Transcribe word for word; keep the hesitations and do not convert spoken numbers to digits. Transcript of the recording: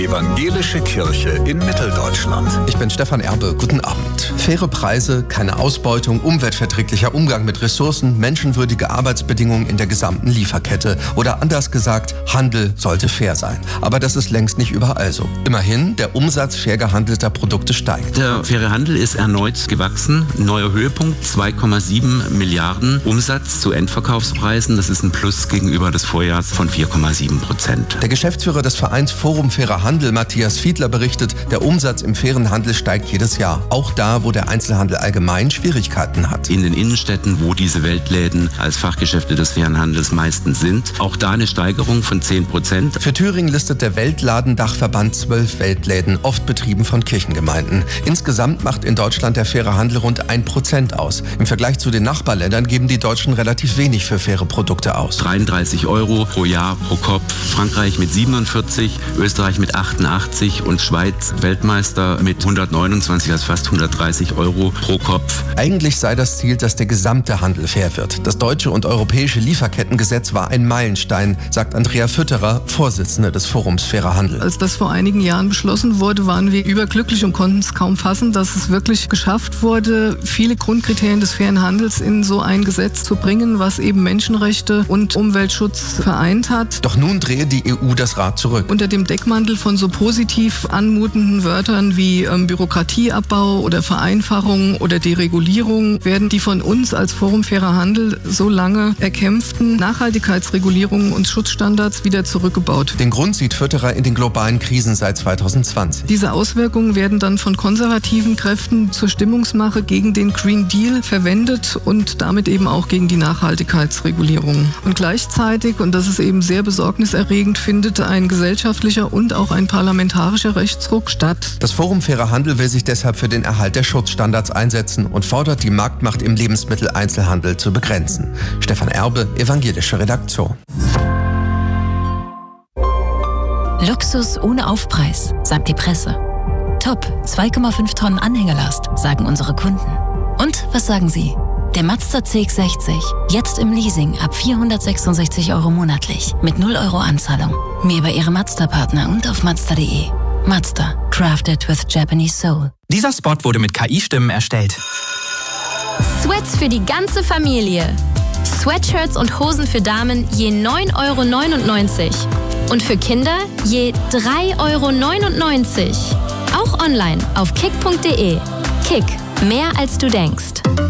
Evangelische Kirche in Mitteldeutschland. Ich bin Stefan Erbe, guten Abend. Faire Preise, keine Ausbeutung, umweltverträglicher Umgang mit Ressourcen, menschenwürdige Arbeitsbedingungen in der gesamten Lieferkette. Oder anders gesagt, Handel sollte fair sein. Aber das ist längst nicht überall so. Immerhin, der Umsatz fair gehandelter Produkte steigt. Der faire Handel ist erneut gewachsen. Neuer Höhepunkt, zwei Komma sieben Milliarden Umsatz zu Endverkaufspreisen. Das ist ein Plus gegenüber des Vorjahres von vier Komma sieben Prozent. Der Geschäftsführer des Vereins Forum Fairer Handel, Matthias Fiedler, berichtet, der Umsatz im fairen Handel steigt jedes Jahr. Auch da, wo der Einzelhandel allgemein Schwierigkeiten hat. In den Innenstädten, wo diese Weltläden als Fachgeschäfte des fairen Handels meistens sind. Auch da eine Steigerung von zehn Prozent. Für Thüringen listet der Weltladendachverband zwölf Weltläden, oft betrieben von Kirchengemeinden. Insgesamt macht in Deutschland der faire Handel rund ein Prozent aus. Im Vergleich zu den Nachbarländern geben die Deutschen relativ wenig für faire Produkte aus. dreiunddreißig Euro pro Jahr pro Kopf. Frankreich mit siebenundvierzig, Österreich mit achtundachtzig und Schweiz Weltmeister mit hundertneunundzwanzig, also fast hundertdreißig Euro pro Kopf. Eigentlich sei das Ziel, dass der gesamte Handel fair wird. Das deutsche und europäische Lieferkettengesetz war ein Meilenstein, sagt Andrea Fütterer, Vorsitzende des Forums Fairer Handel. Als das vor einigen Jahren beschlossen wurde, waren wir überglücklich und konnten es kaum fassen, dass es wirklich geschafft wurde, viele Grundkriterien des fairen Handels in so ein Gesetz zu bringen, was eben Menschenrechte und Umweltschutz vereint hat. Doch nun drehe die E U das Rad zurück. Unter dem Deckmantel von so positiv anmutenden Wörtern wie ähm, Bürokratieabbau oder Vereinfachung oder Deregulierung werden die von uns als Forum Fairer Handel so lange erkämpften Nachhaltigkeitsregulierungen und Schutzstandards wieder zurückgebaut. Den Grund sieht Fütterer in den globalen Krisen seit zweitausendzwanzig. Diese Auswirkungen werden dann von konservativen Kräften zur Stimmungsmache gegen den Green Deal verwendet und damit eben auch gegen die Nachhaltigkeitsregulierung. Und gleichzeitig, und das ist eben sehr besorgniserregend, findet ein gesellschaftlicher und auch ein parlamentarischer Rechtsruck statt. Das Forum Fairer Handel will sich deshalb für den Erhalt der Schutzstandards einsetzen und fordert, die Marktmacht im Lebensmitteleinzelhandel zu begrenzen. Stefan Erbe, Evangelische Redaktion. Luxus ohne Aufpreis, sagt die Presse. Top, zwei Komma fünf Tonnen Anhängerlast, sagen unsere Kunden. Und was sagen Sie? Der Mazda C X sechzig, jetzt im Leasing ab vierhundertsechsundsechzig Euro monatlich, mit null Euro Anzahlung. Mehr bei Ihrem Mazda-Partner und auf Mazda punkt de. Mazda, crafted with Japanese soul. Dieser Spot wurde mit K I-Stimmen erstellt. Sweats für die ganze Familie. Sweatshirts und Hosen für Damen je neun Euro neunundneunzig. Und für Kinder je drei Euro neunundneunzig. Auch online auf kick punkt de. Kick, mehr als du denkst.